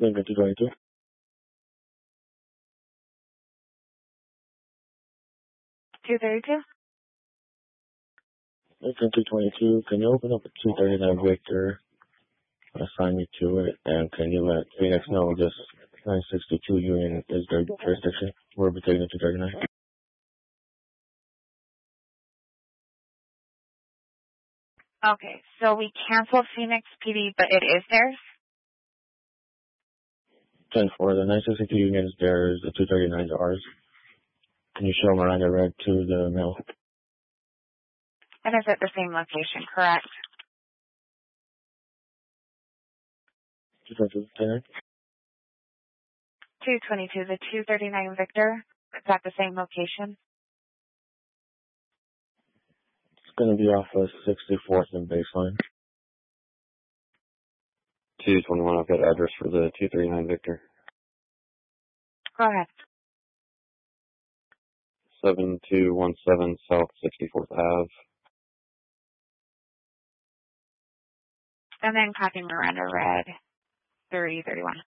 Lincoln 222. Lincoln 222, can you open up a 239 Victor, assign me to it, and can you let Phoenix know this 962 Union is their jurisdiction? We'll be taking it to 239. Okay, so we canceled Phoenix PD, but it is theirs? 10-4, the 962 Union is theirs, the 239 is ours. Can you show Miranda Red to the mail? And is at the same location, correct? 222, 222, the 239 Victor, is at the same location? It's going to be off of 64th and Baseline. 221, I've got address for the 239 Victor. Go ahead. 7217 South 64th Ave. And then copy Miranda Red, 3031.